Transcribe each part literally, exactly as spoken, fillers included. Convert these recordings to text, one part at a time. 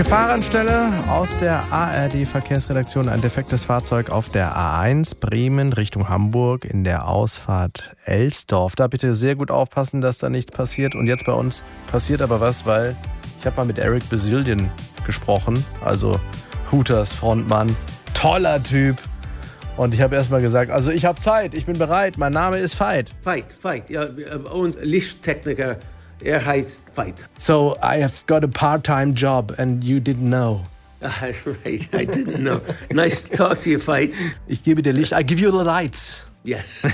Gefahrenstelle aus der A R D-Verkehrsredaktion. Ein defektes Fahrzeug auf der A eins Bremen Richtung Hamburg in der Ausfahrt Elsdorf. Da bitte sehr gut aufpassen, dass da nichts passiert. Und jetzt bei uns passiert aber was, weil ich habe mal mit Eric Bazillion gesprochen, also Hooters Frontmann, toller Typ. Und ich habe erst mal gesagt, also ich habe Zeit, ich bin bereit, mein Name ist Veit. Veit, Veit, ja, uns Lichttechniker, er heißt Veit. So I have got a part-time job and you didn't know. Uh, right, I didn't know. Nice to talk to you, Veit. Ich gebe dir Licht, I give you the lights. Yes.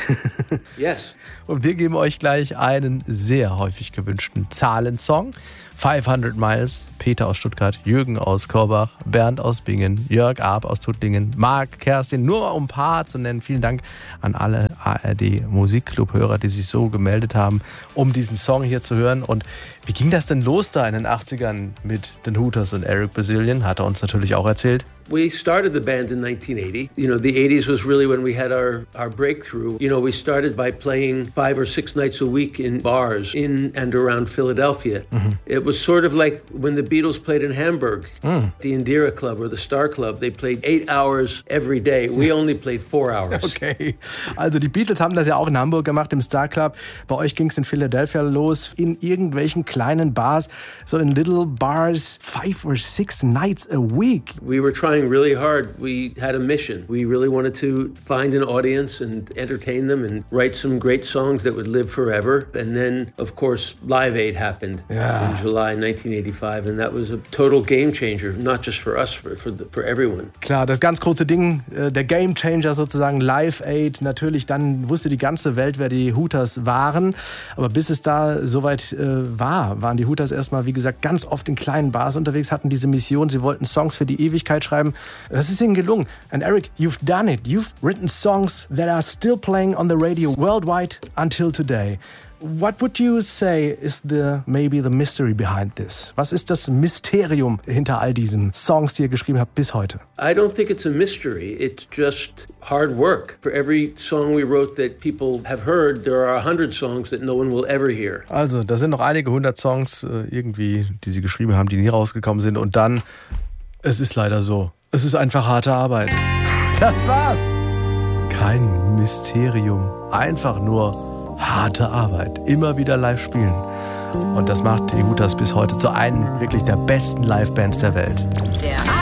Yes. Und wir geben euch gleich einen sehr häufig gewünschten Zahlensong. fünfhundert Miles, Peter aus Stuttgart, Jürgen aus Korbach, Bernd aus Bingen, Jörg Arp aus Tuttlingen, Marc, Kerstin, nur um ein paar zu nennen. Vielen Dank an alle A R D-Musikclub-Hörer, die sich so gemeldet haben, um diesen Song hier zu hören. Und wie ging das denn los da in den achtzigern mit den Hooters und Eric Bazillion? Hat er uns natürlich auch erzählt. We started the band in nineteen eighty. You know, the eighties was really when we had our, our breakthrough. You know, we started by playing five or six nights a week in bars in and around Philadelphia. Mm-hmm. It was sort of like when the Beatles played in Hamburg, mm. the Indira Club or the Star Club. They played eight hours every day. We only played four hours. Okay, also die Beatles haben das ja auch in Hamburg gemacht, im Star Club. Bei euch ging es in Philadelphia los, in irgendwelchen kleinen Bars, so in little bars, five or six nights a week. We were trying really hard. We had a mission. We really wanted to find an audience and entertain them and write some great songs that would live forever. And then, of course, Live Aid happened yeah. in July nineteen eighty-five, and that was a total game changer, not just for us, for, for, the, for everyone. Klar, das ganz große Ding, der Game Changer sozusagen, Live Aid. Natürlich, dann wusste die ganze Welt, wer die Hooters waren. Aber bis es da soweit äh, war, waren die Hooters erstmal, wie gesagt, ganz oft in kleinen Bars unterwegs, hatten diese Mission, sie wollten Songs für die Ewigkeit schreiben. Das ist ihnen gelungen. And Eric, you've done it. You've written songs that are still playing on the radio worldwide until today. What would you say is the maybe the mystery behind this? Was ist das Mysterium hinter all diesen Songs, die ihr geschrieben habt bis heute? I don't think it's a mystery. It's just hard work. For every song we wrote that people have heard, there are a hundred songs that no one will ever hear. Also, da sind noch einige hundert Songs äh, irgendwie, die sie geschrieben haben, die nie rausgekommen sind. Und dann, es ist leider so. Es ist einfach harte Arbeit. Das war's. Kein Mysterium. Einfach nur harte Arbeit. Immer wieder live spielen. Und das macht die Hooters bis heute zu einem wirklich der besten Livebands der Welt. Der